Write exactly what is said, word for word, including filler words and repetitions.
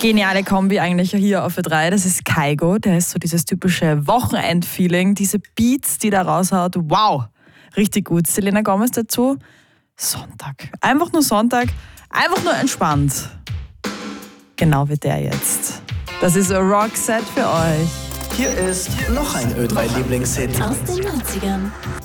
Geniale Kombi eigentlich hier auf Ö drei. Das ist Kygo, der ist so dieses typische Wochenend-Feeling. Diese Beats, die da raushaut, wow, richtig gut. Selena Gomez dazu, Sonntag. Einfach nur Sonntag, einfach nur entspannt. Genau wie der jetzt. Das ist ein Rockset für euch. Hier ist noch ein Ö drei Lieblingshit aus den neunzigern.